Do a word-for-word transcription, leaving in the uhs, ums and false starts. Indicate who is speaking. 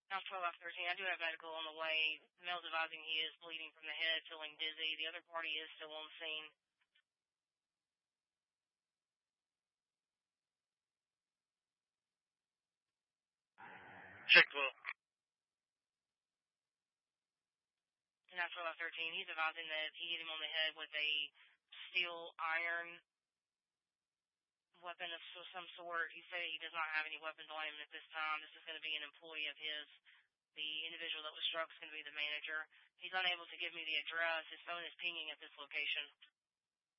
Speaker 1: Now twelve after thirteen, I do have medical on the way. The male's advising he is bleeding from the head, feeling dizzy. The other party is still on scene.
Speaker 2: Check twelve.
Speaker 1: Now twelve after thirteen, he's advising that he hit him on the head with a steel iron weapon of some sort. He said he does not have any weapons on him at this time. This is going to be an employee of his. The individual that was struck is going to be the manager. He's unable to give me the address. His phone is pinging at this location.